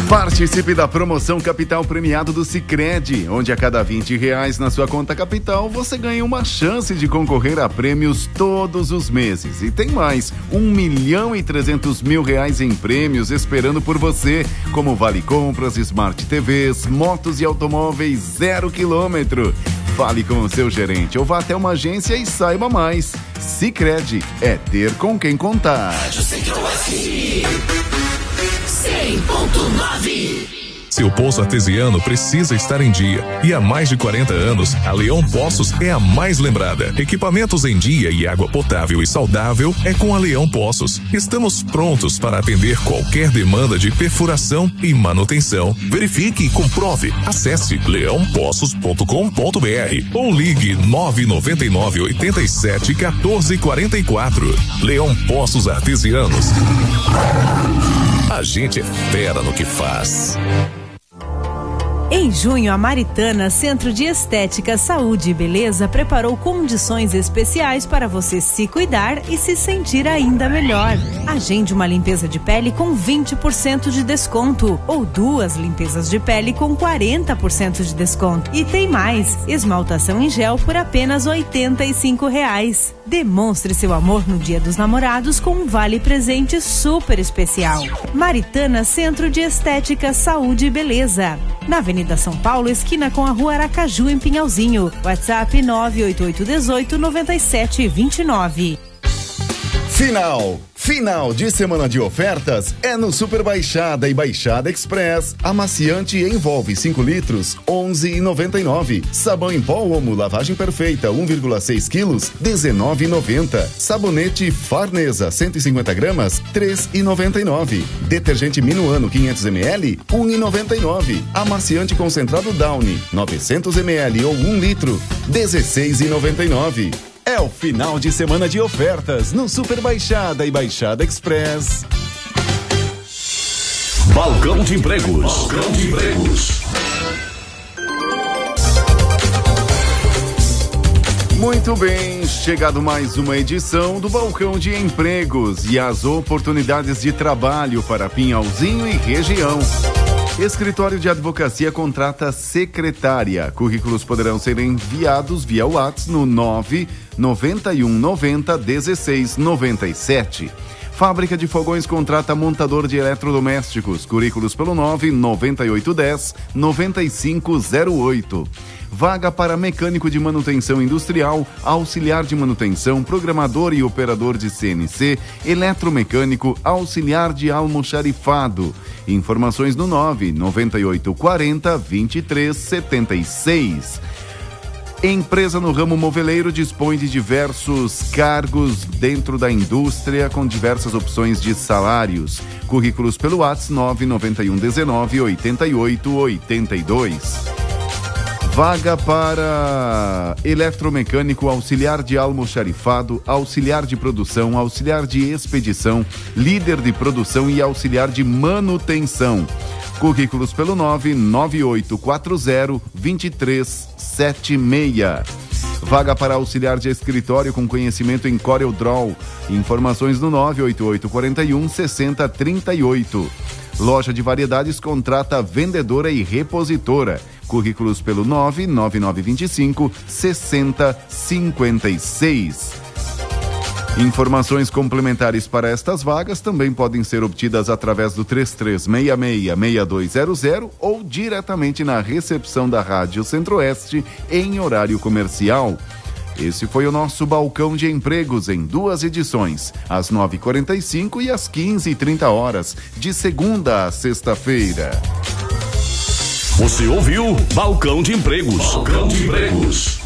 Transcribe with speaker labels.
Speaker 1: Participe da promoção Capital Premiado do Sicredi, onde a cada R$20 na sua conta capital você ganha uma chance de concorrer a prêmios todos os meses. E tem mais, R$1.300.000 em prêmios esperando por você, como vale compras, Smart TVs, motos e automóveis 0 km. Fale com o seu gerente ou vá até uma agência e saiba mais. Sicredi é ter com quem contar.
Speaker 2: 100.9.
Speaker 3: Seu poço artesiano precisa estar em dia. E há mais de 40 anos, a Leão Poços é a mais lembrada. Equipamentos em dia e água potável e saudável é com a Leão Poços. Estamos prontos para atender qualquer demanda de perfuração e manutenção. Verifique e comprove. Acesse leãopoços.com.br ou ligue 999 87 14 44. Leão Poços Artesianos. A gente é fera no que faz.
Speaker 4: Em junho, a Maritana Centro de Estética, Saúde e Beleza preparou condições especiais para você se cuidar e se sentir ainda melhor. Agende uma limpeza de pele com 20% de desconto ou 2 limpezas de pele com 40% de desconto. E tem mais, esmaltação em gel por apenas R$85. Demonstre seu amor no Dia dos Namorados com um vale presente super especial. Maritana Centro de Estética, Saúde e Beleza. Na Avenida São Paulo, esquina com a Rua Aracaju, em Pinhalzinho. WhatsApp 988189729.
Speaker 1: Final de semana de ofertas é no Super Baixada e Baixada Express. Amaciante envolve 5 litros, R$11,99. Sabão em pó Omo lavagem perfeita 1,6 quilos, R$19,90. Sabonete Farnesa 150 gramas, R$3,99. Detergente Minuano 500 ml, R$1,99. Amaciante concentrado Downy 900 ml ou 1 litro, R$16,99. É o final de semana de ofertas no Super Baixada e Baixada Express.
Speaker 2: Balcão de Empregos. Balcão de Empregos.
Speaker 1: Muito bem, chegado mais uma edição do Balcão de Empregos e as oportunidades de trabalho para Pinhalzinho e região. Escritório de Advocacia contrata secretária. Currículos poderão ser enviados via WhatsApp no 991901697. Fábrica de Fogões contrata montador de eletrodomésticos. Currículos pelo 99810-9508. Vaga para mecânico de manutenção industrial, auxiliar de manutenção, programador e operador de CNC, eletromecânico, auxiliar de almoxarifado. Informações no 99840-2376. Empresa no ramo moveleiro dispõe de diversos cargos dentro da indústria com diversas opções de salários. Currículos pelo WhatsApp 991198882. Vaga para eletromecânico, auxiliar de almoxarifado, auxiliar de produção, auxiliar de expedição, líder de produção e auxiliar de manutenção. Currículos pelo 99840-2376. Vaga para auxiliar de escritório com conhecimento em Corel Draw. Informações no 98841-6038. Loja de variedades contrata vendedora e repositora. Currículos pelo 99925-6056. Informações complementares para estas vagas também podem ser obtidas através do 3366-6200 ou diretamente na recepção da Rádio Centro-Oeste em horário comercial. Esse foi o nosso Balcão de Empregos em 2 edições, às 9h45 e às 15h30, de segunda a sexta-feira.
Speaker 2: Você ouviu Balcão de Empregos. Balcão de Empregos.